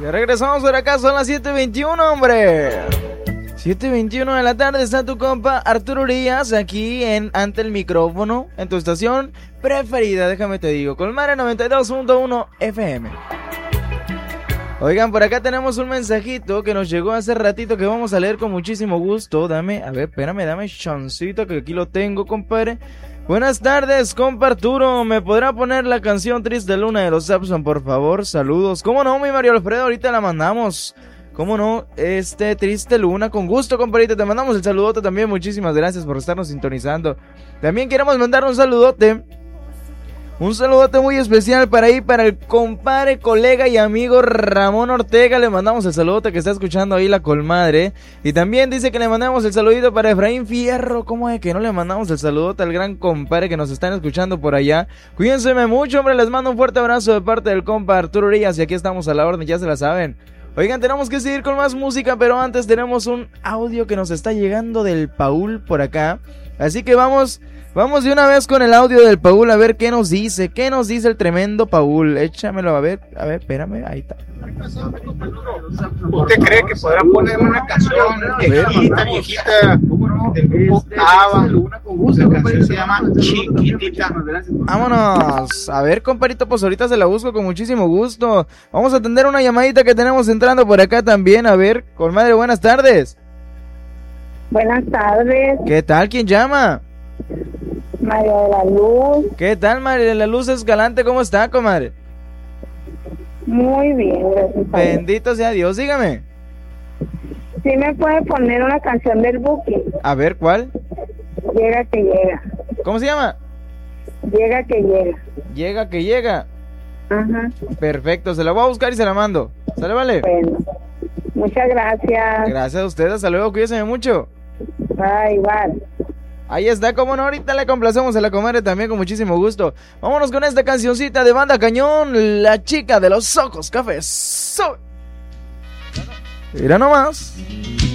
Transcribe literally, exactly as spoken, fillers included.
Ya regresamos por acá, son las siete veintiuno, hombre. siete veintiuno de la tarde, está tu compa Arturo Urias aquí en ante el micrófono, en tu estación preferida, déjame te digo, Colmare noventa y dos punto uno F M. Oigan, por acá tenemos un mensajito que nos llegó hace ratito que vamos a leer con muchísimo gusto. Dame, a ver, espérame, dame chancito que aquí lo tengo, compadre. Buenas tardes, compa Arturo. ¿Me podrá poner la canción Triste Luna de los Sapson, por favor? Saludos. ¿Cómo no, mi Mario Alfredo? Ahorita la mandamos. ¿Cómo no? Este, Triste Luna. Con gusto, compadrito. Te mandamos el saludote también. Muchísimas gracias por estarnos sintonizando. También queremos mandar un saludote. Un saludote muy especial para ahí, para el compadre, colega y amigo Ramón Ortega. Le mandamos el saludote que está escuchando ahí la colmadre. Y también dice que le mandamos el saludito para Efraín Fierro. ¿Cómo es que no le mandamos el saludote al gran compadre que nos están escuchando por allá? Cuídense mucho, hombre. Les mando un fuerte abrazo de parte del compa Arturo Urias. Y aquí estamos a la orden, ya se la saben. Oigan, tenemos que seguir con más música, pero antes tenemos un audio que nos está llegando del Paul por acá. Así que vamos... Vamos de una vez con el audio del Paul a ver qué nos dice, qué nos dice el tremendo Paul. Échamelo a ver, a ver, espérame, ahí está. ¿Usted cree que podrá poner una canción viejita, viejita del grupo ABBA? La canción se llama Chiquitita. Vámonos, a ver, comparito, pues ahorita se la busco con muchísimo gusto. Vamos a atender una llamadita que tenemos entrando por acá también, a ver, colmadre, buenas tardes. Buenas tardes. ¿Qué tal? ¿Quién llama? María de la Luz. ¿Qué tal, María de la Luz Escalante? ¿Cómo está, comadre? Muy bien, gracias. Bendito sea Dios, dígame. ¿Sí me puede poner una canción del Buki? A ver, ¿cuál? Llega que llega. ¿Cómo se llama? Llega que llega. Llega que llega. Ajá. Perfecto, se la voy a buscar y se la mando. ¿Sale, vale? Bueno, muchas gracias. Gracias a ustedes, hasta luego, cuídense mucho. Bye, bye. Ahí está, como no, ahorita le complacemos a la comadre también con muchísimo gusto. Vámonos con esta cancioncita de Banda Cañón, La Chica de los Ojos Cafés. Mira nomás.